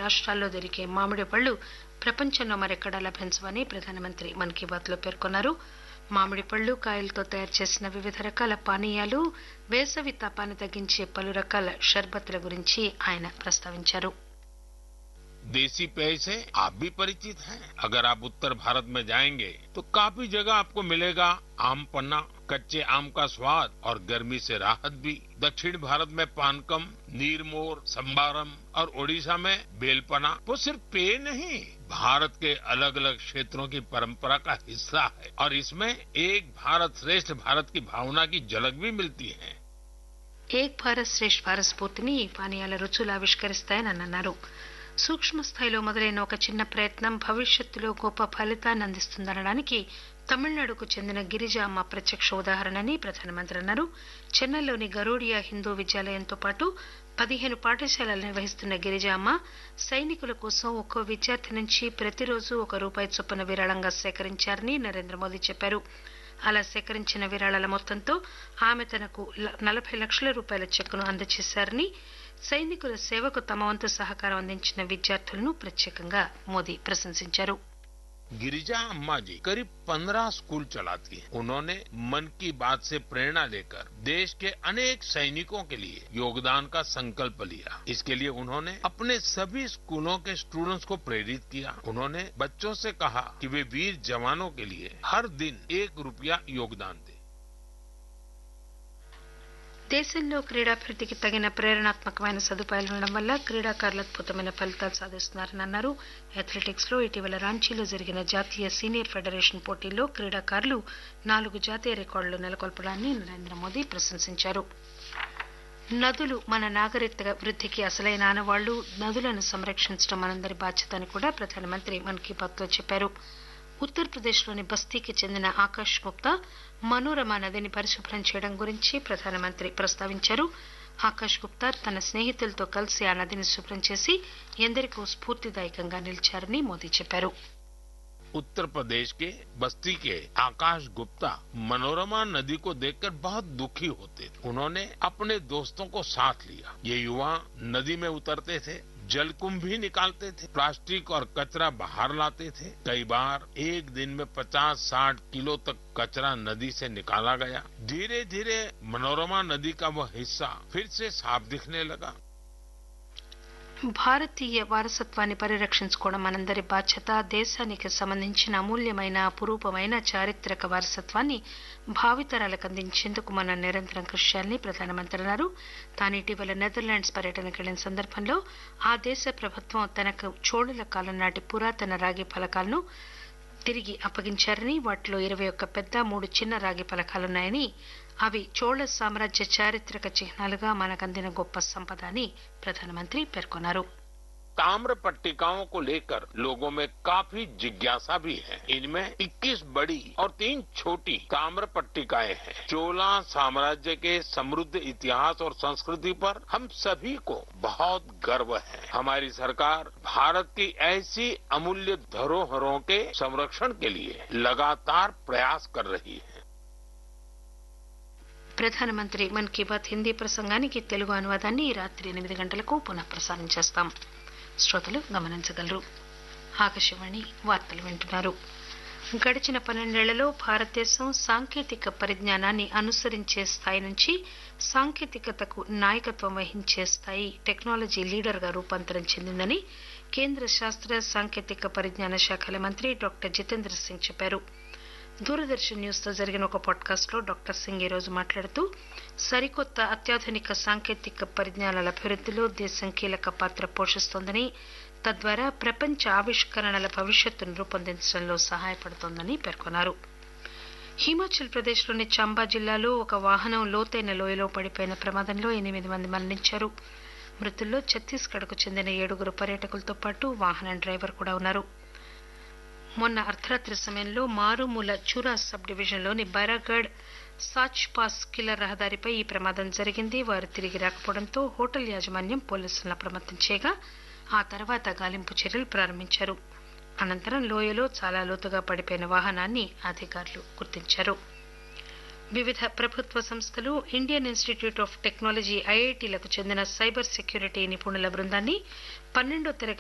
రాష్ట్రాల్లో దొరికే మామిడి పళ్లు ప్రపంచంలో మరెక్కడా లభించవని ప్రధానమంత్రి మన్ కీ బాత్ లో పేర్కొన్నారు. మామిడి పళ్లు, కాయలతో తయారు చేసిన వివిధ రకాల పానీయాలు, వేసవి తాపాన్ని తగ్గించే పలు రకాల షర్బత్ల గురించి ఆయన ప్రస్తావించారు. देसी पेय से आप भी परिचित हैं। अगर आप उत्तर भारत में जाएंगे तो काफी जगह आपको मिलेगा आम पन्ना, कच्चे आम का स्वाद और गर्मी से राहत भी। दक्षिण भारत में पानकम, नीरमोर, संबारम और ओडिशा में बेलपना वो सिर्फ पेय नहीं, भारत के अलग अलग क्षेत्रों की परंपरा का हिस्सा है और इसमें एक भारत श्रेष्ठ भारत की भावना की झलक भी मिलती है. ఏక్ భారత్ శ్రేష్ఠ భారత్ స్ఫూర్తిని ఈ పానీయాల రుచులు ఆవిష్కరిస్తాయని అన్నారు. సూక్ష్మ స్థాయిలో మొదలైన ఒక చిన్న ప్రయత్నం భవిష్యత్తులో గొప్ప ఫలితాన్ని అందిస్తుందనడానికి తమిళనాడుకు చెందిన గిరిజ అమ్మ ప్రత్యక్ష ఉదాహరణని ప్రధానమంత్రి అన్నారు. చెన్నైలోని గరూడియా హిందూ విద్యాలయంతో పాటు 15 పాఠశాలలు నిర్వహిస్తున్న గిరిజ అమ్మ సైనికుల కోసం ఒక్కో విద్యార్థి నుంచి ప్రతిరోజు ₹1 చొప్పున విరాళంగా సేకరించారని నరేంద్ర మోదీ చెప్పారు. అలా సేకరించిన విరాళాల మొత్తంతో ఆమె తనకు ₹40 లక్షల చెక్కును అందజేశారని, సైనికుల సేవకు తమ వంతు సహకారం అందించిన విద్యార్థులను ప్రత్యేకంగా మోదీ ప్రశంసించారు. गिरिजा अम्मा जी करीब 15 स्कूल चलाती हैं। उन्होंने मन की बात से प्रेरणा लेकर देश के अनेक सैनिकों के लिए योगदान का संकल्प लिया। इसके लिए उन्होंने अपने सभी स्कूलों के स्टूडेंट्स को प्रेरित किया। उन्होंने बच्चों से कहा कि वे वीर जवानों के लिए हर दिन ₹1 योगदान दें. దేశంలో క్రీడాభివృద్ధికి తగిన ప్రేరణాత్మకమైన సదుపాయాలు ఉండడం వల్ల క్రీడాకారులు అద్భుతమైన ఫలితాలు సాధిస్తున్నారని అన్నారు. అథ్లెటిక్స్ లో ఇటీవల రాంచీలో జరిగిన జాతీయ సీనియర్ ఫెడరేషన్ పోటీల్లో క్రీడాకారులు 4 జాతీయ రికార్డులు నెలకొల్పడాన్ని నరేంద్ర మోదీ ప్రశంసించారు. నదులు మన నాగరికత వృద్ధికి అసలైన ఆనవాళ్లు, నదులను సంరక్షించడం మనందరి బాధ్యత అని కూడా ప్రధానమంత్రి మన్ కీ బాత్ లో చెప్పారు. ఉత్తరప్రదేశ్లోని బస్తీకి చెందిన ఆకాష్ గుప్తా మనోరమ నదిని పరిశుభ్రం చేయడం గురించి ప్రధానమంత్రి ప్రస్తావించారు. ఆకాష్ గుప్తా తన స్నేహితులతో కలిసి ఆ నదిని శుభ్రం చేసి ఎందరికో స్ఫూర్తిదాయకంగా నిలిచారని మోదీ చెప్పారు. उत्तर प्रदेश के बस्ती के आकाश गुप्ता मनोरमा नदी को देखकर बहुत दुखी होते थे। उन्होंने अपने दोस्तों को साथ लिया। ये युवा नदी में उतरते थे, जलकुंभ भी निकालते थे, प्लास्टिक और कचरा बाहर लाते थे। कई बार एक दिन में 50-60 किलो तक कचरा नदी से निकाला गया। धीरे धीरे मनोरमा नदी का वह हिस्सा फिर से साफ दिखने लगा. భారతీయ వారసత్వాన్ని పరిరక్షించుకోవడం మనందరి బాధ్యత. దేశానికి సంబంధించిన అమూల్యమైన అపురూపమైన చారిత్రక వారసత్వాన్ని భావితరాలకు అందించేందుకు మనం నిరంతరం కృషి చేయాలని ప్రధానమంత్రి అన్నారు. తాను ఇటీవల నెదర్లాండ్స్ పర్యటనకు వెళ్లిన సందర్భంలో ఆ దేశ ప్రభుత్వం తనకు చోళుల కాలం నాటి పురాతన రాగి ఫలకాలను తిరిగి అప్పగించారని, వాటిలో 21 పెద్ద 3 చిన్న రాగి ఫలకాలున్నాయని, అవి చోళ సామ్రాజ్య చారిత్రక చిహ్నాలుగా మనకందిన గొప్ప సంపద అని ప్రధానమంత్రి పేర్కొన్నారు. ताम्र पट्टिकाओं को लेकर लोगों में काफी जिज्ञासा भी है. इनमें 21 बड़ी और 3 छोटी ताम्र पट्टिकाएं हैं. चोला साम्राज्य के समृद्ध इतिहास और संस्कृति पर हम सभी को बहुत गर्व है. हमारी सरकार भारत की ऐसी अमूल्य धरोहरों के संरक्षण के लिए लगातार प्रयास कर रही है. ప్రధానమంత్రి మన్ కీ బాత్ హిందీ ప్రసంగానికి తెలుగు అనువాదాన్ని ఈ రాత్రి 8 గంటలకు పునః ప్రసారం చేస్తాం. శ్రోతలు గమనించగలరు. ఆకాశవాణి వార్తలు వింటున్నారు. గడిచిన 12 ఏళ్లలో భారతదేశం సాంకేతిక పరిజ్ఞానాన్ని అనుసరించే స్థాయి నుంచి సాంకేతికతకు నాయకత్వం వహించే స్థాయి టెక్నాలజీ లీడర్ గా రూపాంతరం చెందిందని కేంద్ర శాస్త్ర సాంకేతిక పరిజ్ఞాన శాఖల మంత్రి డాక్టర్ జితేంద్ర సింగ్ చెప్పారు. దూరదర్శన్ న్యూస్ తో జరిగిన ఒక పాడ్కాస్ట్ లో డాక్టర్ సింగ్ ఈ రోజు మాట్లాడుతూ సరికొత్త అత్యాధునిక సాంకేతిక పరిజ్ఞానాల అభివృద్ధిలో దేశం కీలక పాత్ర పోషిస్తోందని, తద్వారా ప్రపంచ ఆవిష్కరణల భవిష్యత్తును రూపొందించడంలో సహాయపడుతోందని పేర్కొన్నారు. హిమాచల్ ప్రదేశ్ లోని చంబా జిల్లాలో ఒక వాహనం లోతైన లోయలో పడిపోయిన ప్రమాదంలో 8 మంది మరణించారు. మృతుల్లో ఛత్తీస్గఢ్ కు చెందిన 7 పర్యాటకులతో పాటు వాహనం డ్రైవర్ కూడా ఉన్నారు. మొన్న అర్ధరాత్రి సమయంలో మారుమూల చూరా సబ్ డివిజన్ లోని బైరాగఢ్ సాచ్ పాస్ కిల్లర్ రహదారిపై ఈ ప్రమాదం జరిగింది. వారు తిరిగి రాకపోవడంతో హోటల్ యాజమాన్యం పోలీసులను అప్రమత్తం చేయగా ఆ తర్వాత గాలింపు చర్యలు ప్రారంభించారు. అనంతరం లోయలో చాలా లోతుగా పడిపోయిన వాహనాన్ని అధికారులు గుర్తించారు. వివిధ ప్రభుత్వ సంస్థలు, ఇండియన్ ఇన్స్టిట్యూట్ ఆఫ్ టెక్నాలజీ ఐఐటీలకు చెందిన సైబర్ సెక్యూరిటీ నిపుణుల బృందాన్ని 12వ తరగతి